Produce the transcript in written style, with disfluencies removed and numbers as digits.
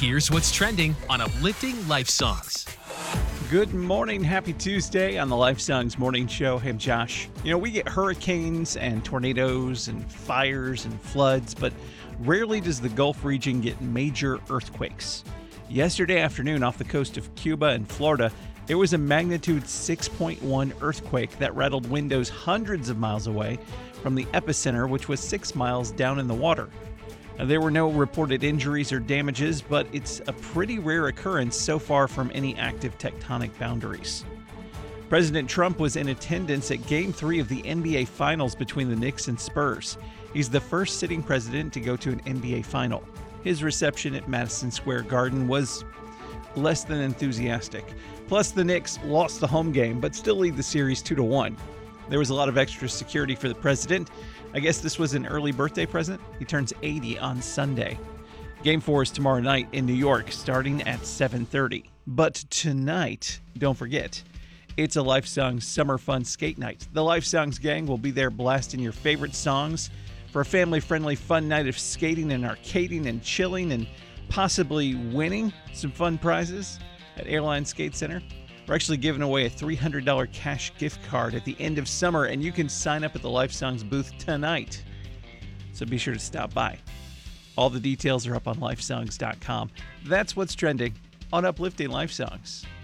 Here's what's trending on Uplifting Life Songs. Good morning. Happy Tuesday on the Life Songs Morning Show. Hey, I'm Josh. We get hurricanes and tornadoes and fires and floods, but rarely does the Gulf region get major earthquakes. Yesterday afternoon off the coast of Cuba and Florida, there was a magnitude 6.1 earthquake that rattled windows hundreds of miles away from the epicenter, which was 6 miles down in the water. There were no reported injuries or damages, but it's a pretty rare occurrence so far from any active tectonic boundaries. President Trump was in attendance at Game 3 of the NBA Finals between the Knicks and Spurs. He's the first sitting president to go to an NBA Final. His reception at Madison Square Garden was less than enthusiastic. Plus, the Knicks lost the home game, but still lead the series 2-1. There was a lot of extra security for the president. I guess this was an early birthday present. He turns 80 on Sunday. Game 4 is tomorrow night in New York, starting at 7:30. But tonight, don't forget, it's a Life Songs Summer Fun Skate Night. The Life Songs gang will be there blasting your favorite songs for a family-friendly fun night of skating and arcading and chilling and possibly winning some fun prizes at Airline Skate Center. We're actually giving away a $300 cash gift card at the end of summer, and you can sign up at the Life Songs booth tonight. So be sure to stop by. All the details are up on lifesongs.com. That's what's trending on Uplifting Life Songs.